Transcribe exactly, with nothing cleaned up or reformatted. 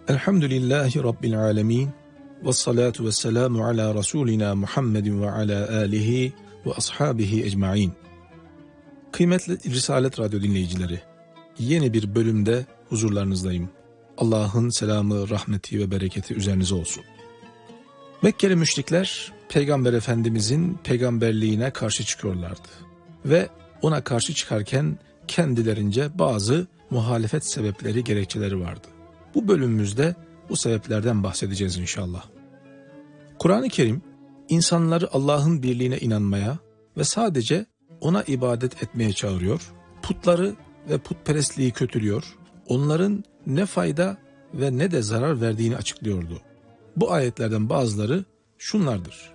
Elhamdülillahi Rabbil alemin. Ve salatu ve selamu ala Resulina Muhammedin ve ala alihi ve ashabihi ecmain. Kıymetli Risalet Radyo dinleyicileri, yeni bir bölümde huzurlarınızdayım. Allah'ın selamı, rahmeti ve bereketi üzerinize olsun. Mekkeli müşrikler Peygamber Efendimizin peygamberliğine karşı çıkıyorlardı. Ve ona karşı çıkarken kendilerince bazı muhalefet sebepleri, gerekçeleri vardı. Bu bölümümüzde bu sebeplerden bahsedeceğiz inşallah. Kur'an-ı Kerim insanları Allah'ın birliğine inanmaya ve sadece ona ibadet etmeye çağırıyor, putları ve putperestliği kötülüyor, onların ne fayda ve ne de zarar verdiğini açıklıyordu. Bu ayetlerden bazıları şunlardır.